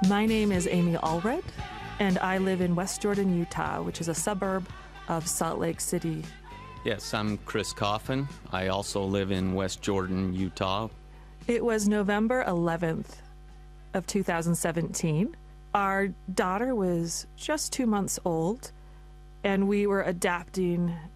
My name is Amy Allred, and I live in West Jordan, Utah, which is a suburb of Salt Lake City. Yes, I'm Chris Coffin. I also live in West Jordan, Utah. It was November 11th of 2017. Our daughter was just 2 months old, and we were adapting